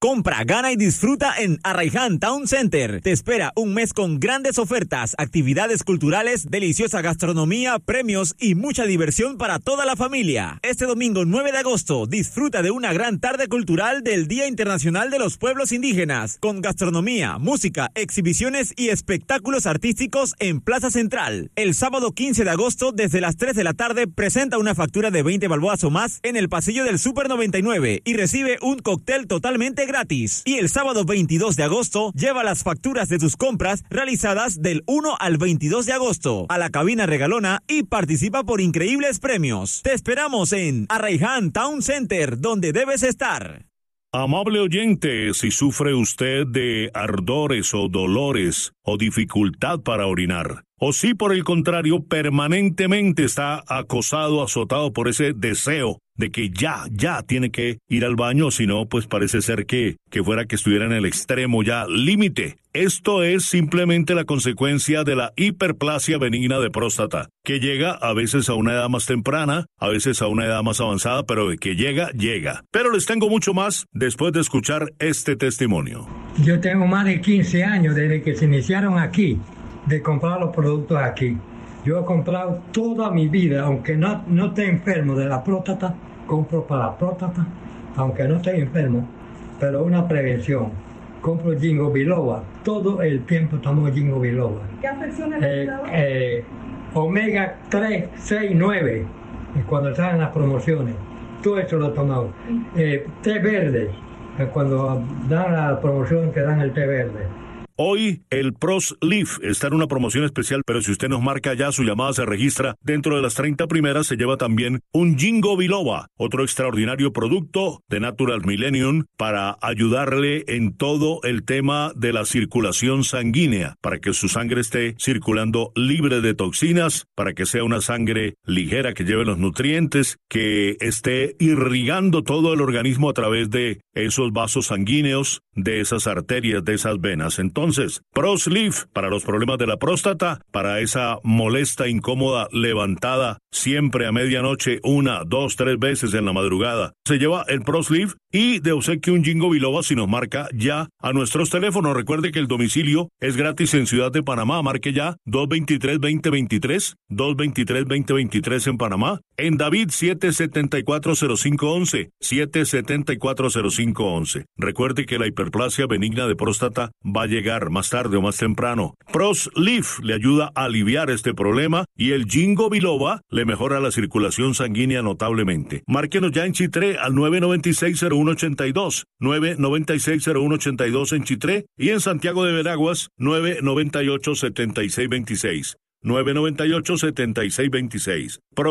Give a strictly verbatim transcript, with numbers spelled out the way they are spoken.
Compra, gana y disfruta en Arraiján Town Center. Te espera un mes con grandes ofertas, actividades culturales, deliciosa gastronomía, premios y mucha diversión para toda la familia. Este domingo nueve de agosto, disfruta de una gran tarde cultural del Día Internacional de los Pueblos Indígenas, con gastronomía, música, exhibiciones y espectáculos artísticos en Plaza Central. El sábado quince de agosto, desde las tres de la tarde, presenta una factura de veinte balboas o más en el pasillo del Super noventa y nueve y recibe un cóctel totalmente gratis. Y el sábado veintidós de agosto, lleva las facturas de tus compras realizadas del uno al veintidós de agosto a la cabina regalona y participa por increíbles premios. Te esperamos en Arraiján Town Center, donde debes estar. Amable oyente, si sufre usted de ardores o dolores o dificultad para orinar, o si por el contrario permanentemente está acosado, azotado por ese deseo de que ya, ya tiene que ir al baño, si no, pues parece ser que, que fuera que estuviera en el extremo ya límite. Esto es simplemente la consecuencia de la hiperplasia benigna de próstata, que llega a veces a una edad más temprana, a veces a una edad más avanzada, pero de que llega, llega. Pero les tengo mucho más después de escuchar este testimonio. Yo tengo más de quince años desde que se iniciaron aquí, de comprar los productos aquí. Yo he comprado toda mi vida, aunque no, no esté enfermo de la próstata, compro para la próstata, aunque no esté enfermo, pero una prevención. Compro Ginkgo biloba, todo el tiempo tomo Ginkgo biloba. ¿Qué afecciones eh, eh, Omega tres, seis, nueve, cuando salen las promociones, todo eso lo he tomado. Eh, té verde, eh, cuando dan la promoción que dan el té verde. Hoy el PROSLIF está en una promoción especial, pero si usted nos marca ya, su llamada se registra. Dentro de las treinta primeras se lleva también un Ginkgo biloba, otro extraordinario producto de Natural Millennium para ayudarle en todo el tema de la circulación sanguínea, para que su sangre esté circulando libre de toxinas, para que sea una sangre ligera que lleve los nutrientes, que esté irrigando todo el organismo a través de esos vasos sanguíneos, de esas arterias, de esas venas. Entonces, Entonces, PROSLIF para los problemas de la próstata, para esa molesta, incómoda levantada, siempre a medianoche, una, dos, tres veces en la madrugada. Se lleva el PROSLIF y de obsequio un Ginkgo biloba si nos marca ya a nuestros teléfonos. Recuerde que el domicilio es gratis en Ciudad de Panamá. Marque ya dos dos tres, dos cero dos tres, dos dos tres, dos cero dos tres en Panamá. En David siete siete cuatro cero cinco once, siete siete cuatro cero cinco once. Recuerde que la hiperplasia benigna de próstata va a llegar más tarde o más temprano. PROSLIF le ayuda a aliviar este problema y el Ginkgo biloba le mejora la circulación sanguínea notablemente. Márquenos ya en Chitré al nueve nueve seis cero uno ocho dos, nueve nueve seis cero uno ocho dos en Chitré y en Santiago de Veraguas nueve nueve ocho siete seis dos seis, nueve nueve ocho siete seis dos seis.